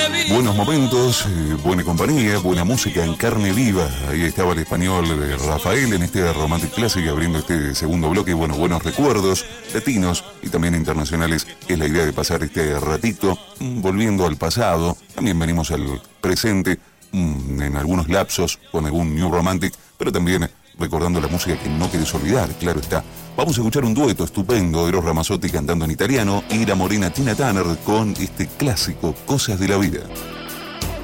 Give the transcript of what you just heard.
Buenos momentos, buena compañía, buena música en carne viva. Ahí estaba el español Rafael en este Romantic Classic abriendo este segundo bloque. Bueno, buenos recuerdos latinos y también internacionales. Es la idea de pasar este ratito volviendo al pasado. También venimos al presente en algunos lapsos con algún New Romantic, pero también recordando la música que no querés olvidar, claro está. Vamos a escuchar un dueto estupendo de Eros Ramazzotti cantando en italiano y la morena Tina Turner con este clásico Cosas de la Vida.